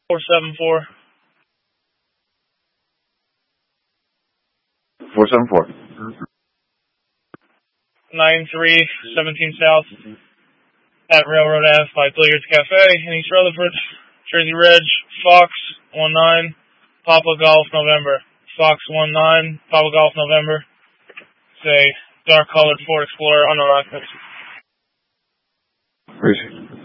474. 474. 9317 South at Railroad Ave by Billiards Cafe in East Rutherford. Jersey Reg, Fox 19, Papa Golf November. Fox 19, Papa Golf November. It's a dark colored Ford Explorer, unknown occupants. Appreciate it.